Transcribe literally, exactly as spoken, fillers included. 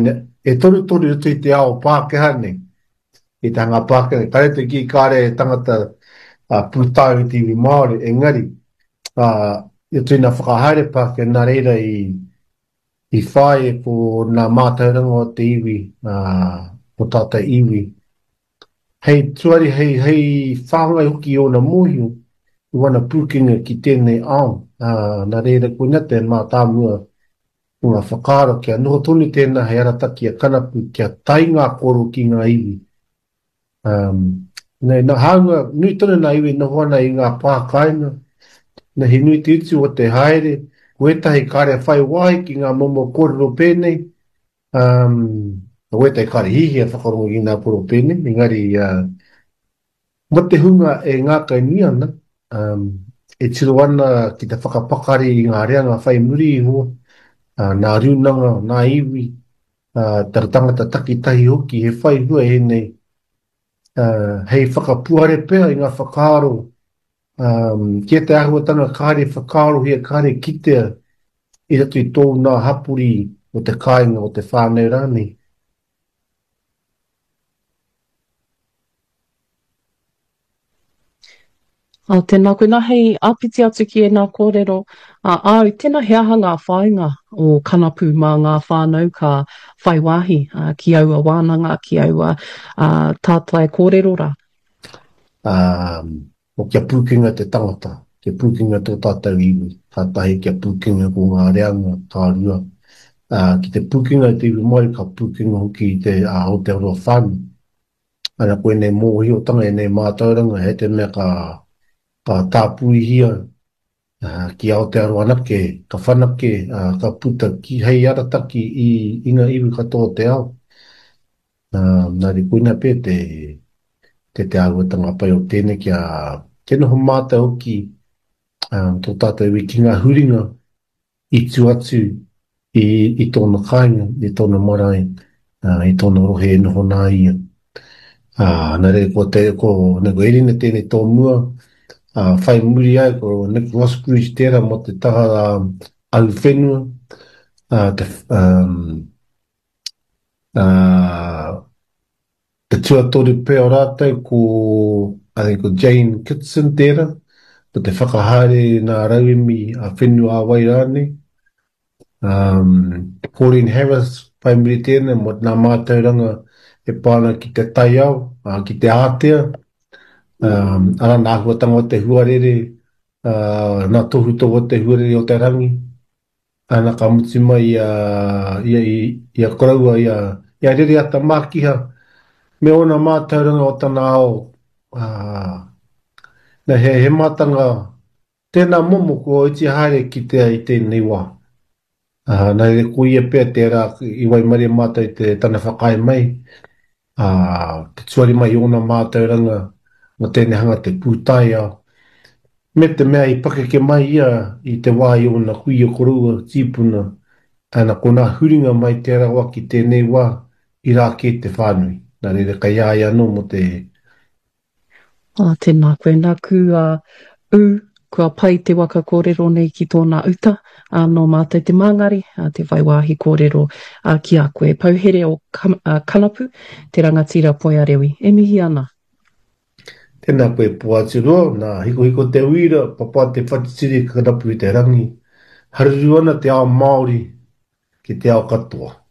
ne, e toru toru utu i te ao Pākehā nei, i te hanga Pākehā, kare te ki kāre tangata uh, pūtāu i te iwi Māori, engari, uh, i tui na whakahaere Pākehā nā reira i, i whae e ko nā mātauranga o te iwi, uh, o tāta iwi. Hei tuari, hei, hei whāngai hoki o na mūhiu, i wana pūkinga ki tēnei ao, uh, nā reira koina te mā tāmua, ngā whakaaro kia noho tonu tēnā hei arataki a kanapu kia tai ngā koro ki ngā iwi. Um, nei, nā haunga, nui tonu ngā iwi noho ana i ngā pākainga, na he nui te utu o te haere, wetahi kāre whai wahi ki ngā momo kōrero pēnei, um, wetahi kāre hihi a whakarongo i ngā kōrero pēnei, engari, uh, mo te hunga e ngā kaini ana, um, e tiro ana ki te whakapakari i ngā reanga whai muri i hoa, Uh, nā riunanga, nā iwi, uh, tara tangata takitahi hoki, he whai hua e nei, uh, hei whakapuare pēr i ngā whakaaro, um, kia te ahuatanga kāre whakaaro hia kāre kitea, i ratu i tōu nā hapuri o te kāinga o te whānau rānei. A tēnā koe nā hei āpiti atu ki e nā kōrero, a au tēnā he aha ngā whāinga o kanapu mā ngā whānau ka whaiwahi uh, ki aua wānanga, ki aua uh, tātai kōrero rā. Um, o kia pūkinga te tangata, kia pūkinga tō tātou iwi, tātahi kia pūkinga ko ngā reanga, tā rua. Uh, ki te pūkinga te iwi mai, ka pūkinga hoki i te uh, o te aroa whānu. Ana koe nei mōhi o tanga e nei mātauranga, he te mea ka ka tāpui hia, uh, ki Aotearoa anake, ka whanake, uh, ka puta ki hei arataki i inga iwi katoa te ao. Uh, nari koina pē te, te te ahuatanga pai o tēne kia, kia noho māta hoki, um, tō tātou iwi ki ngā huringa i tu atu i, i tōna kāinga, i tōna marae, uh, i tōna rohe e noho nā ia. Uh, nare ko te, ko, nego erina tēne tō mua, Uh, whai muri ai ko Nick Roskridge tēra mo te taha um, au whenua, uh, te, um, uh, te tuatori pēo rātou ko, I think, ko Jane Kitson tēra, ko te whakahare nā rauemi a whenua a wai rāne. Um, Pauline Harris, whai muri tēna, mo nā mātauranga e pāna ki te tai au, uh, ki te ātea, Um, ara nā huatanga o te huarere, uh, nā tohu tō o te huarere o te rangi. Ana ka muti mai uh, ia, ia koraua ia, ia rere ata mākiha. Me ona mātauranga o tana ao. Uh, na he, he mātanga tēnā momo ko iti haere ki te i tēnei wā. Uh, nā re ko ia pēr tērā i wai mare mātou i te tana whakai mai. Uh, te tuari mai ona mātauranga mo tēne hanga te pūtai au. Me te mea i pakeke mai ia i te wā i ona kui o korua tīpuna, ana ko nā huringa mai tērā wā ki tēnei wā i rā ke te whānui. Nā reira ka iai anō mo te... Ah, tēnā koe nā ku uh, u, kua pai te waka kōrero nei ki tōna uta, uh, no mātai te māngari, uh, te waiwahi kōrero uh, ki a koe. Pauhere o kam, uh, kanapu, te rangatira poia rewi. E mihi ana. Tēnā koe Puātiroa, nā hiko hiko te uira, papa te whatitiri ka rapu i te rangi. Haruru ana te ao Māori ki te ao katoa.